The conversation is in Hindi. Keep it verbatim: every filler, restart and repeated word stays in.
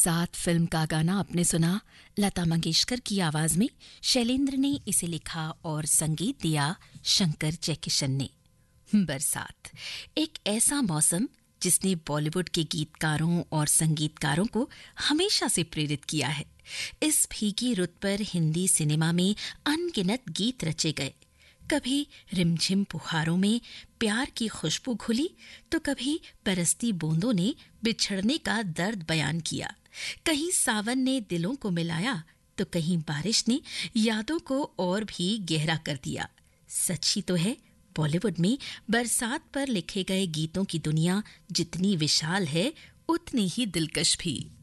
बरसात फिल्म का गाना आपने सुना लता मंगेशकर की आवाज में। शैलेंद्र ने इसे लिखा और संगीत दिया शंकर जयकिशन ने। बरसात एक ऐसा मौसम जिसने बॉलीवुड के गीतकारों और संगीतकारों को हमेशा से प्रेरित किया है। इस भीगी रुत पर हिंदी सिनेमा में अनगिनत गीत रचे गए। कभी रिमझिम फुहारों में प्यार की खुशबू घुली तो कभी बरसती बूंदों ने बिछड़ने का दर्द बयान किया। कहीं सावन ने दिलों को मिलाया तो कहीं बारिश ने यादों को और भी गहरा कर दिया। सच ही तो है, बॉलीवुड में बरसात पर लिखे गए गीतों की दुनिया जितनी विशाल है उतनी ही दिलकश भी।